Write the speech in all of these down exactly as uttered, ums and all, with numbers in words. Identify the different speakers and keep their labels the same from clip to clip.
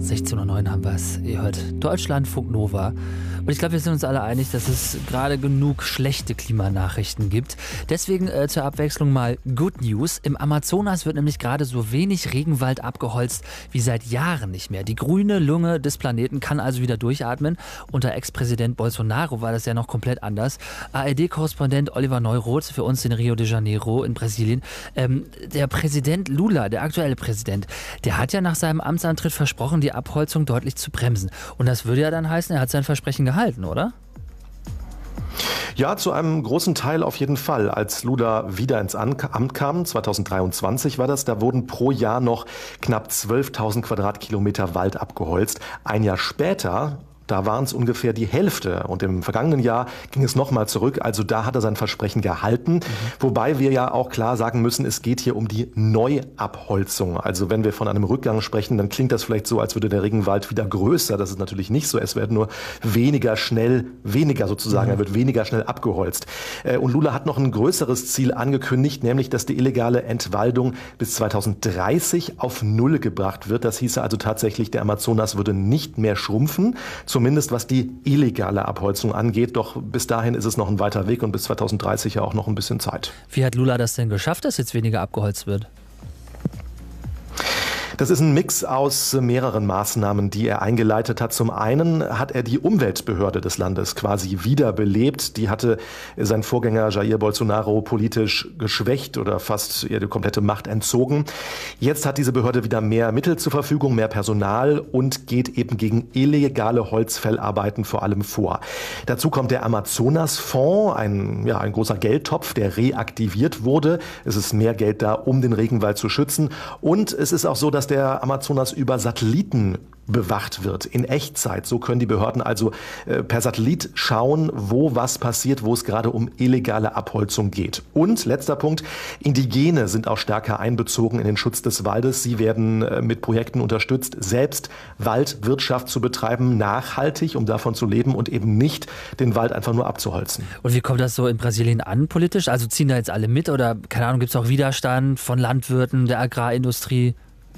Speaker 1: sechzehn Uhr neun haben wir es. Ihr hört Deutschlandfunk Nova. Und ich glaube, wir sind uns alle einig, dass es gerade genug schlechte Klimanachrichten gibt. Deswegen äh, zur Abwechslung mal Good News. Im Amazonas wird nämlich gerade so wenig Regenwald abgeholzt wie seit Jahren nicht mehr. Die grüne Lunge des Planeten kann also wieder durchatmen. Unter Ex-Präsident Bolsonaro war das ja noch komplett anders. A R D-Korrespondent Oliver Neuroth für uns in Rio de Janeiro in Brasilien. Ähm, der Präsident Lula, der aktuelle Präsident, der hat ja nach seinem Amtsantritt versprochen, die Abholzung deutlich zu bremsen. Und das würde ja dann heißen, er hat sein Versprechen gehalten, oder?
Speaker 2: Ja, zu einem großen Teil auf jeden Fall. Als Lula wieder ins Amt kam, zweitausenddreiundzwanzig war das, da wurden pro Jahr noch knapp zwölftausend Quadratkilometer Wald abgeholzt. Ein Jahr später, da waren es ungefähr die Hälfte. Und im vergangenen Jahr ging es nochmal zurück. Also da hat er sein Versprechen gehalten. Mhm. Wobei wir ja auch klar sagen müssen, es geht hier um die Neuabholzung. Also wenn wir von einem Rückgang sprechen, dann klingt das vielleicht so, als würde der Regenwald wieder größer. Das ist natürlich nicht so. Es werden nur weniger schnell, weniger sozusagen, mhm. er wird weniger schnell abgeholzt. Und Lula hat noch ein größeres Ziel angekündigt, nämlich, dass die illegale Entwaldung bis zweitausenddreißig auf Null gebracht wird. Das hieße also tatsächlich, der Amazonas würde nicht mehr schrumpfen. Zumindest was die illegale Abholzung angeht. Doch bis dahin ist es noch ein weiter Weg und bis zweitausenddreißig ja auch noch ein bisschen Zeit.
Speaker 1: Wie hat Lula das denn geschafft, dass jetzt weniger abgeholzt wird?
Speaker 2: Das ist ein Mix aus mehreren Maßnahmen, die er eingeleitet hat. Zum einen hat er die Umweltbehörde des Landes quasi wiederbelebt. Die hatte sein Vorgänger Jair Bolsonaro politisch geschwächt oder fast ihr die komplette Macht entzogen. Jetzt hat diese Behörde wieder mehr Mittel zur Verfügung, mehr Personal und geht eben gegen illegale Holzfällarbeiten vor allem vor. Dazu kommt der Amazonas-Fonds, ein, ja, ein großer Geldtopf, der reaktiviert wurde. Es ist mehr Geld da, um den Regenwald zu schützen. Und es ist auch so, dass der Amazonas über Satelliten bewacht wird, in Echtzeit. So können die Behörden also äh, per Satellit schauen, wo was passiert, wo es gerade um illegale Abholzung geht. Und, letzter Punkt, Indigene sind auch stärker einbezogen in den Schutz des Waldes. Sie werden äh, mit Projekten unterstützt, selbst Waldwirtschaft zu betreiben, nachhaltig, um davon zu leben und eben nicht den Wald einfach nur abzuholzen.
Speaker 1: Und wie kommt das so in Brasilien an politisch? Also ziehen da jetzt alle mit oder, keine Ahnung, gibt es auch Widerstand von Landwirten, der Agrarindustrie?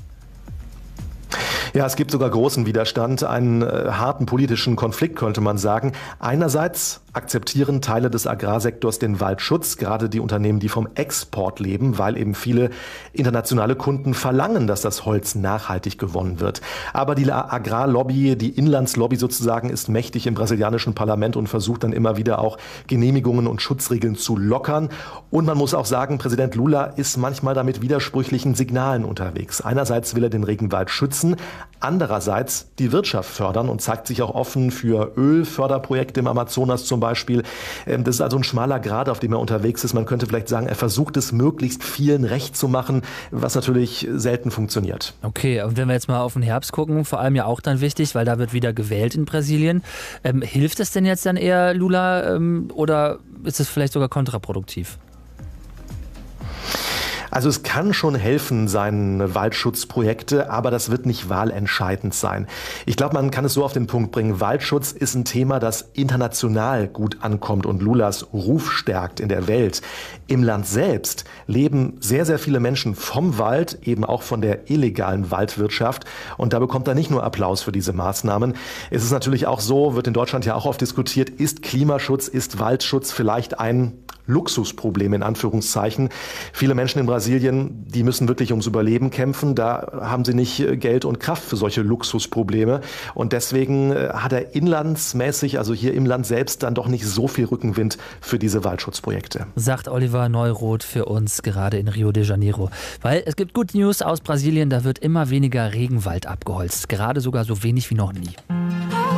Speaker 2: Ja, es gibt sogar großen Widerstand, einen äh, harten politischen Konflikt, könnte man sagen. Einerseits akzeptieren Teile des Agrarsektors den Waldschutz, gerade die Unternehmen, die vom Export leben, weil eben viele internationale Kunden verlangen, dass das Holz nachhaltig gewonnen wird. Aber die Agrarlobby, die Inlandslobby sozusagen, ist mächtig im brasilianischen Parlament und versucht dann immer wieder auch Genehmigungen und Schutzregeln zu lockern. Und man muss auch sagen, Präsident Lula ist manchmal da mit widersprüchlichen Signalen unterwegs. Einerseits will er den Regenwald schützen, andererseits die Wirtschaft fördern und zeigt sich auch offen für Ölförderprojekte im Amazonas zum Beispiel. Das ist also ein schmaler Grat, auf dem er unterwegs ist. Man könnte vielleicht sagen, er versucht es möglichst vielen recht zu machen, was natürlich selten funktioniert.
Speaker 1: Okay, und wenn wir jetzt mal auf den Herbst gucken, vor allem ja auch dann wichtig, weil da wird wieder gewählt in Brasilien. Ähm, hilft es denn jetzt dann eher Lula ähm, oder ist es vielleicht sogar kontraproduktiv?
Speaker 2: Also es kann schon helfen, seine Waldschutzprojekte, aber das wird nicht wahlentscheidend sein. Ich glaube, man kann es so auf den Punkt bringen. Waldschutz ist ein Thema, das international gut ankommt und Lulas Ruf stärkt in der Welt. Im Land selbst leben sehr, sehr viele Menschen vom Wald, eben auch von der illegalen Waldwirtschaft. Und da bekommt er nicht nur Applaus für diese Maßnahmen. Es ist natürlich auch so, wird in Deutschland ja auch oft diskutiert, ist Klimaschutz, ist Waldschutz vielleicht ein Luxusproblem in Anführungszeichen. Viele Menschen in Brasilien, die müssen wirklich ums Überleben kämpfen. Da haben sie nicht Geld und Kraft für solche Luxusprobleme. Und deswegen hat er inlandsmäßig, also hier im Land selbst, dann doch nicht so viel Rückenwind für diese Waldschutzprojekte.
Speaker 1: Sagt Oliver Neuroth für uns gerade in Rio de Janeiro. Weil es gibt Good News aus Brasilien, da wird immer weniger Regenwald abgeholzt. Gerade sogar so wenig wie noch nie.